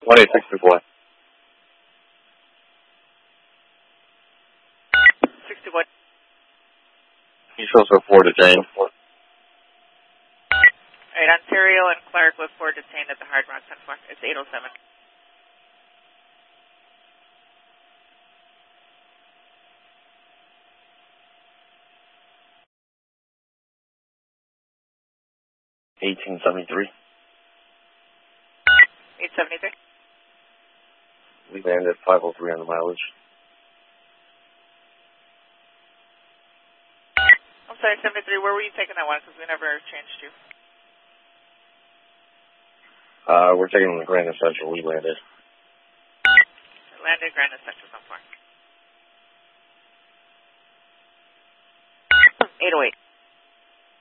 1864. 61. You show us 4 detained. Alright, Ontario and Clark with 4 detained at the Hard Rock 10-4. It's 807. $18.73. 873. We landed 503 on the mileage. I'm sorry, 73. Where were you taking that one? Because we never changed you. We're taking the Grand Central. We landed. Landed Grand Central 10-4. 808.